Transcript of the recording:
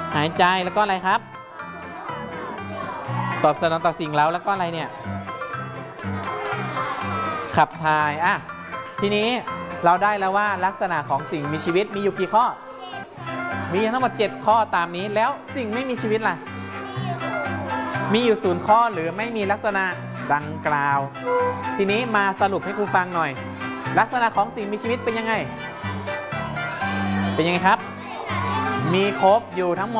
หายใจแล้วก็อะไรครับตอบสนองต่อสิ่งแล้วก็อะไรเนี่ยขับถ่ายทีนี้เราได้แล้วว่าลักษณะของสิ่งมีชีวิตมีอยู่กี่ข้อมีทั้งหมด7ข้อตามนี้แล้วสิ่งไม่มีชีวิตล่ะมีอยู่0ข้อหรือไม่มีลักษณะดังกล่าวทีนี้มาสรุปให้ครูฟังหน่อยลักษณะของสิ่งมีชีวิตเป็นยังไงครับมีครบอยู่ทั้งหมด